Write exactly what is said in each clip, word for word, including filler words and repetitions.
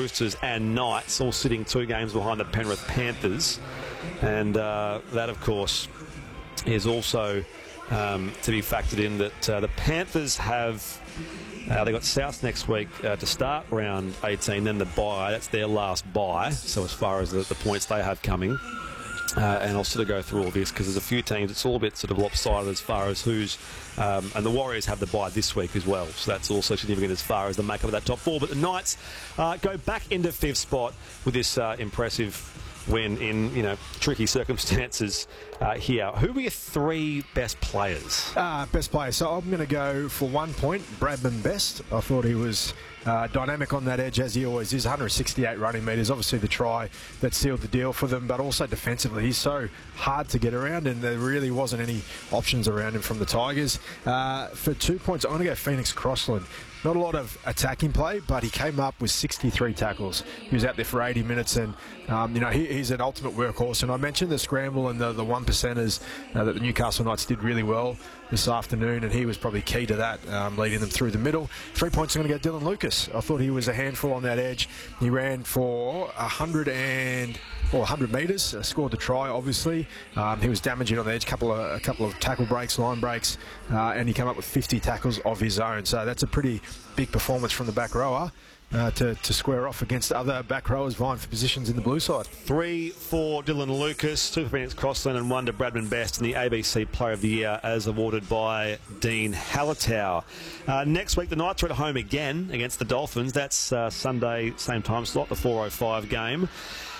Roosters and Knights, all sitting two games behind the Penrith Panthers. And uh, that, of course, is also um, to be factored in that uh, the Panthers have... Uh, they got South next week uh, to start round eighteen, then the bye. That's their last bye, so as far as the, the points they have coming. Uh, and I'll sort of go through all this because there's a few teams, it's all a bit sort of lopsided as far as who's... Um, and the Warriors have the bye this week as well, so that's also significant as far as the makeup of that top four. But the Knights uh, go back into fifth spot with this uh, impressive win in, you know, tricky circumstances uh, here. Who were your three best players? Uh, best player. So I'm going to go for one point, Bradman Best. I thought he was uh, dynamic on that edge, as he always is. one hundred sixty-eight running metres. Obviously the try that sealed the deal for them, but also defensively. He's so hard to get around, and there really wasn't any options around him from the Tigers. Uh, for two points, I'm going to go Phoenix Crossland. Not a lot of attacking play, but he came up with sixty-three tackles. He was out there for eighty minutes, and um, you know he, he's an ultimate workhorse. And I mentioned the scramble and the, the one percenters uh, that the Newcastle Knights did really well this afternoon, and he was probably key to that, um, leading them through the middle. Three points, I'm going to go Dylan Lucas. I thought he was a handful on that edge. He ran for one hundred and or one hundred metres, uh, scored the try, obviously. Um, he was damaging on the edge, couple of, a couple of tackle breaks, line breaks, uh, and he came up with fifty tackles of his own. So that's a pretty big performance from the back rower uh, to, to square off against other back rowers vying for positions in the blue side. Three for Dylan Lucas, two for Phoenix Crossland, and one to Bradman Best in the A B C Player of the Year as awarded by Dean Hallertau. Uh, next week, the Knights are at home again against the Dolphins. That's uh, Sunday, same time slot, the four oh five game.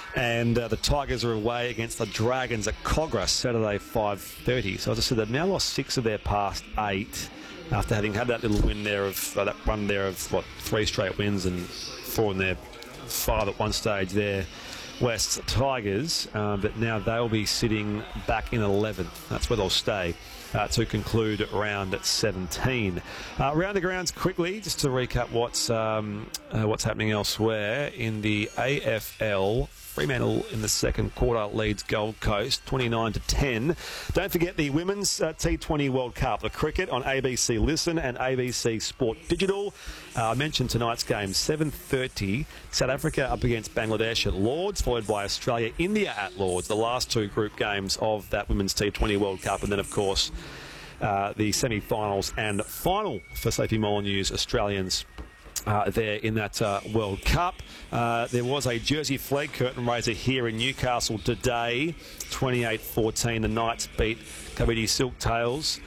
And uh, the Tigers are away against the Dragons at Cogra, Saturday, five thirty. So as I said, they've now lost six of their past eight after having had that little win there of uh, that run there of what three straight wins and four in their five at one stage there. West Tigers, uh, but now they'll be sitting back in eleventh. That's where they'll stay uh, to conclude round at seventeen. Uh, round the grounds quickly, just to recap what's um, uh, what's happening elsewhere in the A F L. Fremantle in the second quarter leads Gold Coast twenty-nine to ten. Don't forget the Women's uh, T twenty World Cup, the cricket on A B C Listen and A B C Sport Digital. Uh, I mentioned tonight's game, seven thirty, South Africa up against Bangladesh at Lords, followed by Australia, India at Lords, the last two group games of that Women's T twenty World Cup. And then, of course, uh, the semi-finals and final for Sophie Molyneux's Australians Uh, there in that uh, World Cup. Uh, there was a Jersey flag curtain raiser here in Newcastle today. twenty-eight fourteen, the Knights beat Kabidi Silktails.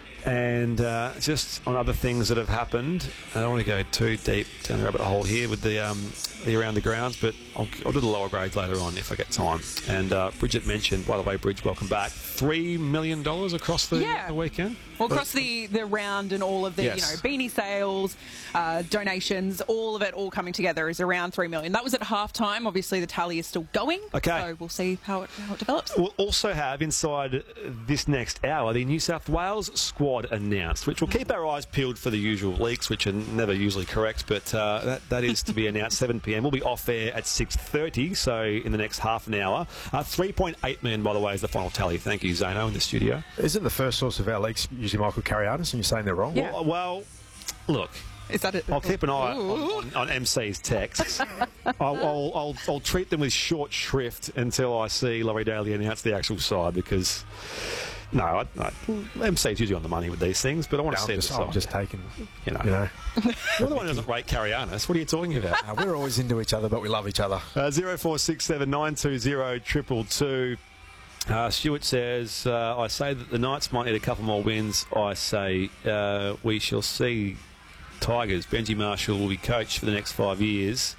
And uh, just on other things that have happened, I don't want to go too deep down the rabbit hole here with the, um, the around the grounds, but I'll, I'll do the lower grades later on if I get time. And uh, Bridget mentioned, by the way, Bridge, welcome back, three million dollars across the, yeah. the weekend? Well, across the, the round and all of the, yes. you know, beanie sales, uh, donations, all of it all coming together is around three million dollars. That was at half-time. Obviously, the tally is still going. Okay. So we'll see how it, how it develops. We'll also have, inside this next hour, the New South Wales squad announced, which will keep our eyes peeled for the usual leaks, which are never usually correct, but uh, that, that is to be announced seven p m. We'll be off air at six thirty, so in the next half an hour. Uh, three point eight million dollars, by the way, is the final tally. Thank you, Zano, in the studio. Isn't the first source of our leaks usually Michael Carianis, and you're saying they're wrong? Yeah. Well, well, look, Is that it? I'll keep an eye on, on, on M C's texts. I'll, I'll, I'll, I'll treat them with short shrift until I see Laurie Daly announce the actual side, because... No, I, I, M C's usually on the money with these things, but I want No, to see I'm the just, side. I'm just taking, You know. you know. You're the one who doesn't rate Carianis. What are you talking about? Uh, we're always into each other, but we love each other. Uh, zero four six seven nine two zero triple two. Uh, Stuart says, uh, I say that the Knights might need a couple more wins. I say uh, we shall see Tigers. Benji Marshall will be coach for the next five years.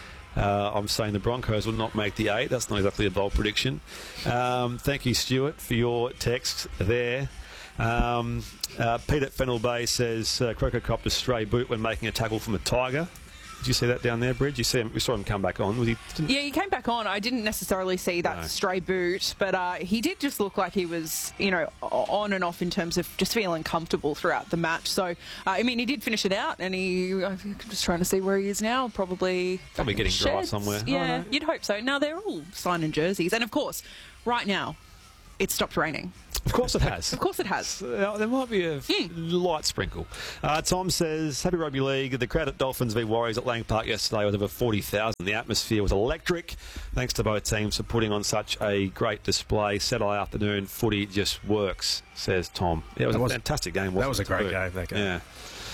Uh, I'm saying the Broncos will not make the eight. That's not exactly a bold prediction. Um, thank you, Stuart, for your text there. Um, uh, Pete at Fennel Bay says, uh, Croker copped a stray boot when making a tackle from a Tiger. Did you see that down there, Bridge? You see him, we saw him come back on. Was he? Yeah, he came back on. I didn't necessarily see that No. stray boot, but uh, he did just look like he was, you know, on and off in terms of just feeling comfortable throughout the match. So, uh, I mean, he did finish it out, and he, I'm just trying to see where he is now. Probably, Probably getting dry sheds. somewhere. Yeah, Oh, no. you'd hope so. Now they're all signing jerseys, and of course, right now, it stopped raining. Of course it has. Of course it has. Uh, there might be a Mm. light sprinkle. Uh, Tom says, happy rugby league. The crowd at Dolphins v Warriors at Lang Park yesterday was over forty thousand. The atmosphere was electric. Thanks to both teams for putting on such a great display. Saturday afternoon footy just works, says Tom. Yeah, it was That a was- fantastic game, wasn't That was a it, great too? game, that game. Yeah.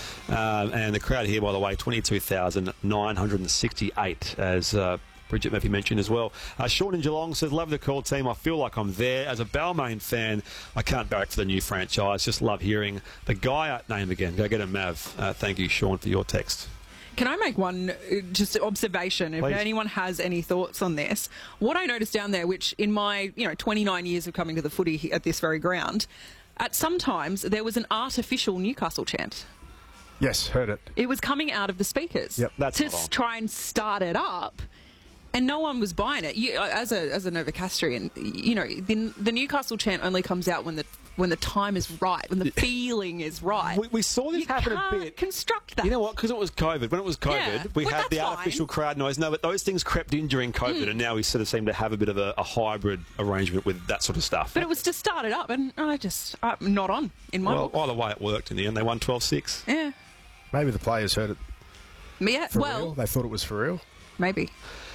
Um, and the crowd here, by the way, twenty-two thousand nine hundred sixty-eight, as uh, Bridget Murphy mentioned as well. Uh, Sean in Geelong says, love the call team. I feel like I'm there. As a Balmain fan, I can't barrack for the new franchise. Just love hearing the Gaia name again. Go get him, Mav. Uh, thank you, Sean, for your text. Can I make one uh, just observation? If Please. anyone has any thoughts on this, what I noticed down there, which in my you know twenty-nine years of coming to the footy he- at this very ground, at some times there was an artificial Newcastle chant. Yes, heard it. It was coming out of the speakers Yep, that's to not on. s- try and start it up. And no one was buying it. You, as a as a Novocastrian, you know the, the Newcastle chant only comes out when the when the time is right, when the feeling is right. We, we saw this you happen a can't bit. construct that. You know what? Because it was COVID. When it was COVID, Yeah. we Well, had the that's artificial fine. crowd noise. No, but those things crept in during COVID, and now we sort of seem to have a bit of a, a hybrid arrangement with that sort of stuff. But it was to start it up, and I just I'm not on in my well, book. either way, it worked in the end. They won twelve six. Yeah, Maybe the players heard it yeah. for Well, real. They thought it was for real. maybe.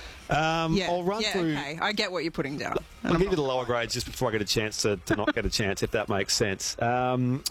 Um, Yeah, I'll run yeah, through. okay. I get what you're putting down. I'll give you the lower grades just before I get a chance to, to not get a chance, if that makes sense. Um,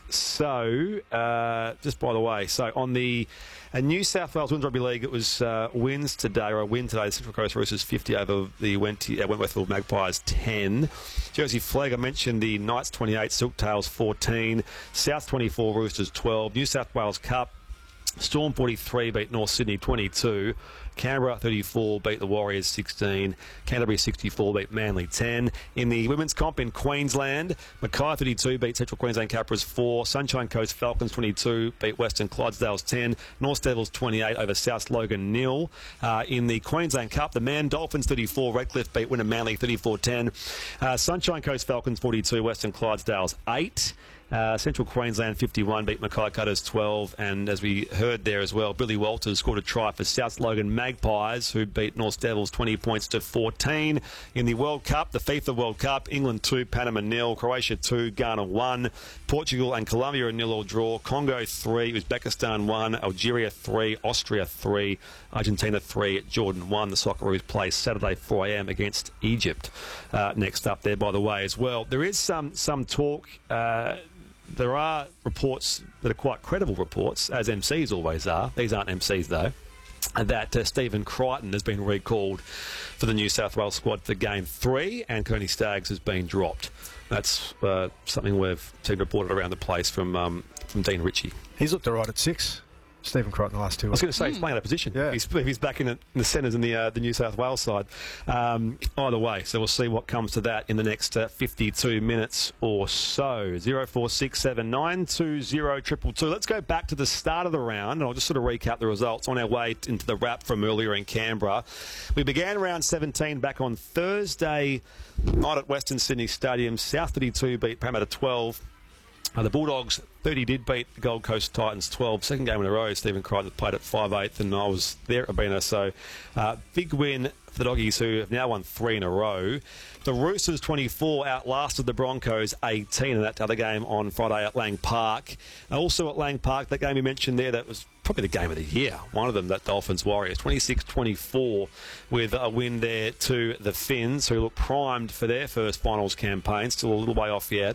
so, uh, just by the way, so on the uh, New South Wales Women's Rugby League, it was uh, wins today, or a win today, the Central Coast Roosters fifty over the Went- uh, Wentworthville Magpies ten. Jersey Flag, I mentioned the Knights twenty-eight, Silktails fourteen, South twenty-four, Roosters twelve, New South Wales Cup, Storm forty-three beat North Sydney twenty-two. Canberra thirty-four beat the Warriors sixteen. Canterbury sixty-four beat Manly ten. In the women's comp in Queensland, Mackay thirty-two beat Central Queensland Capras four. Sunshine Coast Falcons twenty-two beat Western Clydesdales ten. North Devils twenty-eight over South Logan nil. Uh, in the Queensland Cup, the Man Dolphins thirty-four. Redcliffe beat Wynnum Manly thirty-four ten. Uh, Sunshine Coast Falcons forty-two. Western Clydesdales eight. Uh, Central Queensland fifty-one beat Mackay Cutters twelve, and as we heard there as well, Billy Walters scored a try for South Logan Magpies, who beat North Devils twenty points to fourteen. In the World Cup, the FIFA World Cup, England two, Panama nil, Croatia two, Ghana one, Portugal and Colombia a nil all draw, Congo three, Uzbekistan one, Algeria three, Austria three, Argentina three, Jordan one. The Socceroos play Saturday four a m against Egypt. Uh, next up there, by the way, as well. There is some some talk. Uh, There are reports that are quite credible reports, as M Cs always are. These aren't M Cs, though. That uh, Stephen Crichton has been recalled for the New South Wales squad for Game three, and Coney Staggs has been dropped. That's uh, something we've seen reported around the place from um, from Dean Ritchie. He's looked all right at six. Stephen Crichton the last two I was weeks. going to say, he's playing that position. Yeah. He's, he's back in, the, in the centres in the, uh, the New South Wales side. Um, either way, so we'll see what comes to that in the next uh, fifty-two minutes or so. zero four six seven nine two zero two two two. Let's go back to the start of the round, and I'll just sort of recap the results on our way t- into the wrap from earlier in Canberra. We began round seventeen back on Thursday night at Western Sydney Stadium. South thirty-two beat Parramatta twelve. Uh, the Bulldogs thirty did beat the Gold Coast Titans twelve. Second game in a row. Stephen Crichton played at five eighth, and I was there at Abena. So uh, big win for the Doggies, who have now won three in a row. The Roosters twenty-four outlasted the Broncos eighteen in that other game on Friday at Lang Park. Uh, also at Lang Park, that game you mentioned there, that was probably the game of the year. One of them, that Dolphins Warriors, twenty-six twenty-four, with a win there to the Finns, who look primed for their first finals campaign. Still a little way off yet.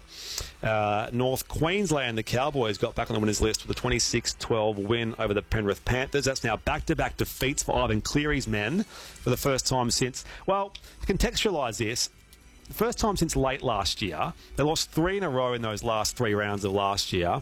Uh, North Queensland, the Cowboys got back on the winners list with a twenty-six twelve win over the Penrith Panthers. That's now back-to-back defeats for Ivan Cleary's men for the first time since, well, to contextualise this, the first time since late last year. They lost three in a row in those last three rounds of last year,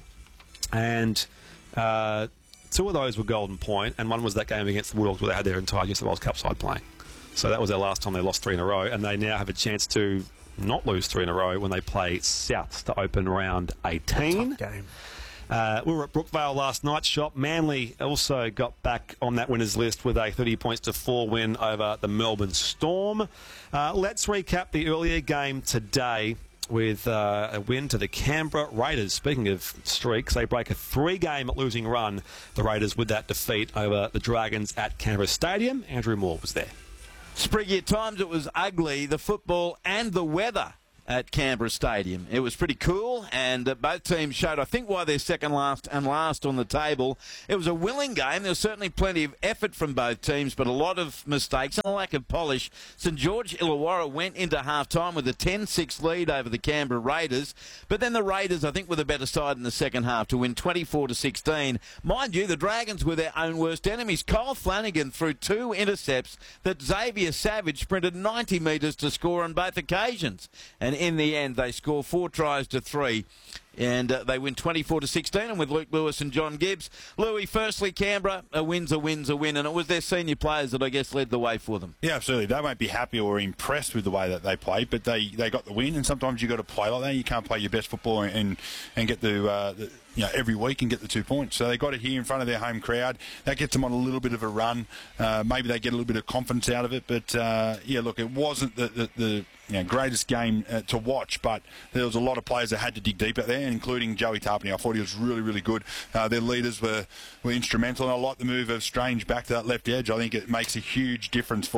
and uh, two of those were Golden Point, and one was that game against the Bulldogs where they had their entire New South Wales Cup side playing. So that was their last time they lost three in a row, and they now have a chance to not lose three in a row when they play Souths to open round eighteen. Tough game. Uh, we were at Brookvale last night. Shop Manly also got back on that winners list with a thirty points to four win over the Melbourne Storm. Uh, let's recap the earlier game today with uh, a win to the Canberra Raiders. Speaking of streaks, they break a three-game losing run, the Raiders, with that defeat over the Dragons at Canberra Stadium. Andrew Moore was there. Spriggy, at times it was ugly, the football and the weather at Canberra Stadium. It was pretty cool, and uh, both teams showed, I think, why they're second last and last on the table. It was a willing game. There was certainly plenty of effort from both teams, but a lot of mistakes and a lack of polish. St George Illawarra went into half-time with a ten six lead over the Canberra Raiders, but then the Raiders, I think, were the better side in the second half to win twenty-four to sixteen. Mind you, the Dragons were their own worst enemies. Kyle Flanagan threw two intercepts that Xavier Savage sprinted ninety metres to score on both occasions. And in the end, they score four tries to three. And uh, they win twenty-four to sixteen, and with Luke Lewis and John Gibbs. Louis, firstly, Canberra, a win's a win's a win, and it was their senior players that I guess led the way for them. Yeah, absolutely. They won't be happy or impressed with the way that they played, but they, they got the win, and sometimes you've got to play like that. You can't play your best football and and get the, uh, the you know, every week and get the two points. So they got it here in front of their home crowd. That gets them on a little bit of a run. Uh, maybe they get a little bit of confidence out of it, but uh, yeah, look, it wasn't the, the, the you know, greatest game uh, to watch, but there was a lot of players that had to dig deep out there, including Joey Tarpany. I thought he was really, really good. Uh, their leaders were, were instrumental, and I like the move of Strange back to that left edge. I think it makes a huge difference for